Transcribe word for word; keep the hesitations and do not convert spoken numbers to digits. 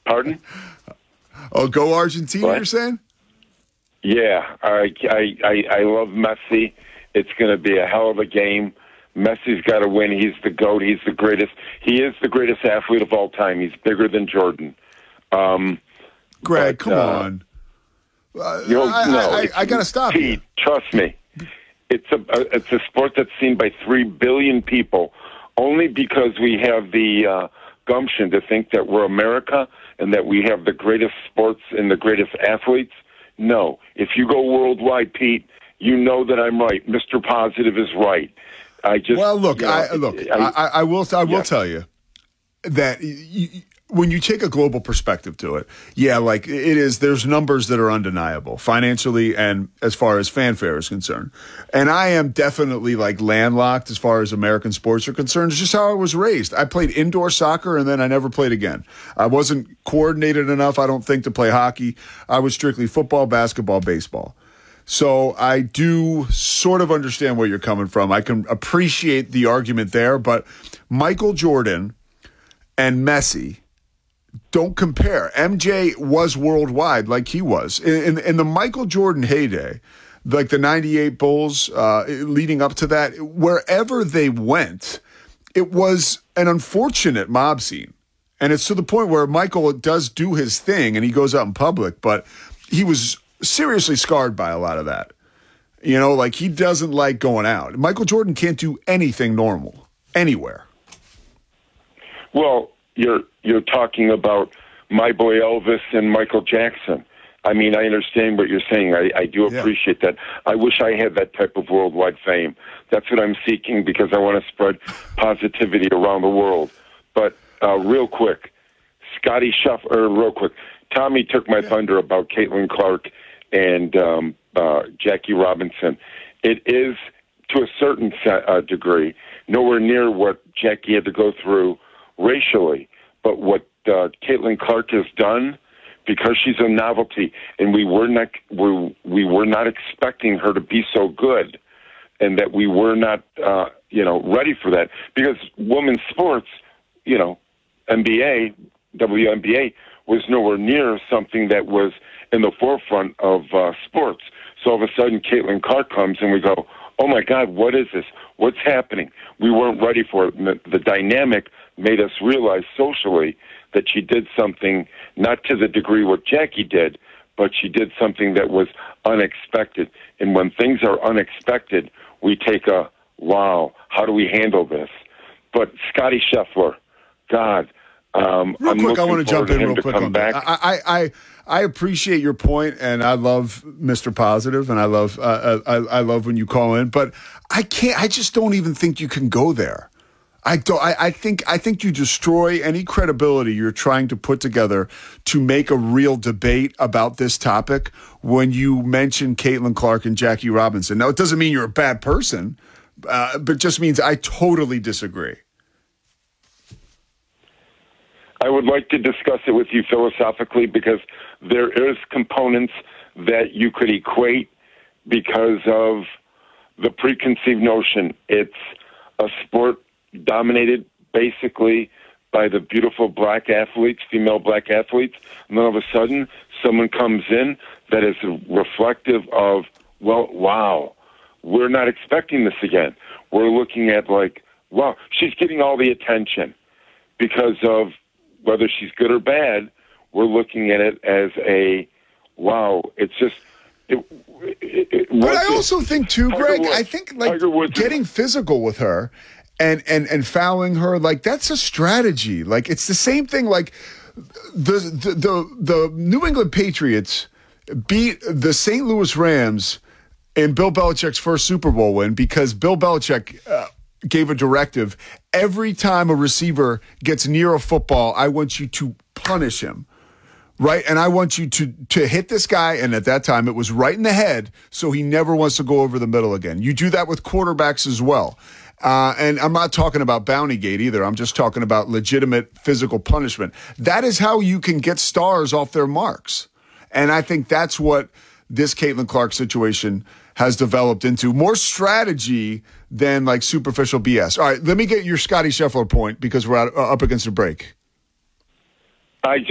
Pardon? Oh, go Argentina, What? you're saying? Yeah, I, I, I, I love Messi. It's going to be a hell of a game. Messi's got to win. He's the GOAT. He's the greatest. He is the greatest athlete of all time. He's bigger than Jordan. Um, Greg, but, come uh, on. Uh, You know, I, no, I, I, it's- I got to stop you. Pete, trust me. It's a, a it's a sport that's seen by three billion people. Only because we have the uh, gumption to think that we're America and that we have the greatest sports and the greatest athletes. No, if you go worldwide, Pete, you know that I'm right. Mister Positive is right. I just Well, look, you know, I look. I, I, I will. I will Yeah. tell you that y y when you take a global perspective to it, yeah, like it is. There's numbers that are undeniable financially and as far as fanfare is concerned. And I am definitely like landlocked as far as American sports are concerned. It's just how I was raised. I played indoor soccer and then I never played again. I wasn't coordinated enough, I don't think, to play hockey. I was strictly football, basketball, baseball. So I do sort of understand where you're coming from. I can appreciate the argument there, but Michael Jordan and Messi don't compare. M J was worldwide like he was. In, in, in the Michael Jordan heyday, like the ninety-eight Bulls, uh, leading up to that, wherever they went, it was an unfortunate mob scene. And it's to the point where Michael does do his thing and he goes out in public, but he was seriously scarred by a lot of that. You know, like he doesn't like going out. Michael Jordan can't do anything normal anywhere. Well, you're you're talking about my boy Elvis and Michael Jackson. I mean, I understand what you're saying. I, I do Yeah. appreciate that. I wish I had that type of worldwide fame. That's what I'm seeking because I want to spread positivity around the world. But uh, real quick, Scotty Shuff, or real quick, Tommy took my thunder about Caitlin Clark and um, uh, Jackie Robinson. It is, to a certain se- uh, degree, nowhere near what Jackie had to go through racially, but what uh, Caitlin Clark has done, because she's a novelty, and we were not we, we were not expecting her to be so good, and that we were not uh, you know ready for that, because women's sports, you know, N B A, W N B A was nowhere near something that was in the forefront of uh, sports. So all of a sudden, Caitlin Clark comes, and we go, "Oh my God, what is this? What's happening?" We weren't ready for it. And the, the dynamic made us realize socially that she did something, not to the degree what Jackie did, but she did something that was unexpected. And when things are unexpected, we take a, wow, how do we handle this? But Scotty Scheffler, God, um, Real I'm quick, I looking want to forward jump in him real to quick come on back. that. I, I, I, I appreciate your point, and I love Mister Positive, and I love, uh, I, I love when you call in. But I can't. I just don't even think you can go there. I don't. I, I think. I think you destroy any credibility you're trying to put together to make a real debate about this topic when you mention Caitlin Clark and Jackie Robinson. Now, it doesn't mean you're a bad person, uh, but just means I totally disagree. I would like to discuss it with you philosophically, because there is components that you could equate because of the preconceived notion. It's a sport dominated basically by the beautiful black athletes, female black athletes, and then all of a sudden someone comes in that is reflective of, well, wow, we're not expecting this again. We're looking at like, wow, she's getting all the attention because of whether she's good or bad. We're looking at it as a, wow, it's just... It, it, it But I also think too, Tiger Greg, Woods. I think like Tiger Woods. getting physical with her and, and, and fouling her, like that's a strategy. Like it's the same thing. Like the, the, the, the New England Patriots beat the Saint Louis Rams in Bill Belichick's first Super Bowl win because Bill Belichick uh, gave a directive. Every time a receiver gets near a football, I want you to punish him. Right, and I want you to to hit this guy, and at that time it was right in the head, so he never wants to go over the middle again. You do that with quarterbacks as well. Uh, and I'm not talking about Bountygate either. I'm just talking about legitimate physical punishment. That is how you can get stars off their marks. And I think that's what this Caitlin Clark situation has developed into. More strategy than like superficial B S. All right, let me get your Scotty Scheffler point because we're out, uh, up against a break. I